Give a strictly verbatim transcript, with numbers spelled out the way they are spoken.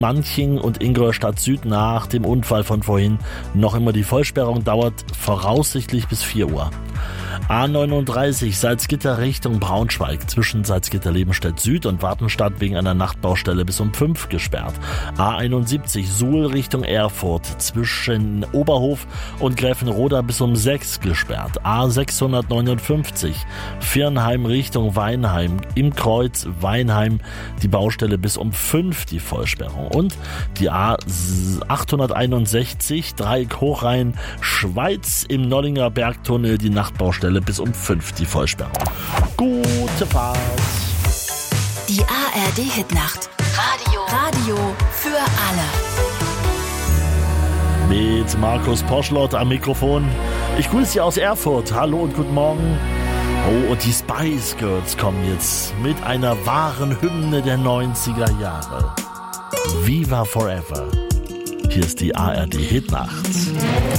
Manching und Ingolstadt Süd nach dem Unfall von vorhin noch immer die Vollsperrung, dauert voraussichtlich bis vier Uhr. A neununddreißig Salzgitter Richtung Braunschweig zwischen Salzgitter-Lebenstedt Süd und Wartenstadt wegen einer Nachtbaustelle bis um fünf gesperrt. A einundsiebzig Suhl Richtung Erfurt zwischen Oberhof und Gräfenroda bis um sechs gesperrt. A sechshundertneunundfünfzig Viernheim Richtung Weinheim im Kreuz Weinheim die Baustelle bis um fünf die Vollsperrung. Und die A achthunderteinundsechzig Dreieck Hochrhein Schweiz im Nollinger Bergtunnel die Nachtbaustelle bis um fünf die Vollsperrung. Gute Fahrt! Die A R D-Hitnacht. Radio. Radio für alle. Mit Markus Poschlott am Mikrofon. Ich grüße Sie aus Erfurt. Hallo und guten Morgen. Oh, und die Spice Girls kommen jetzt mit einer wahren Hymne der neunziger Jahre. Viva Forever. Hier ist die A R D-Hitnacht.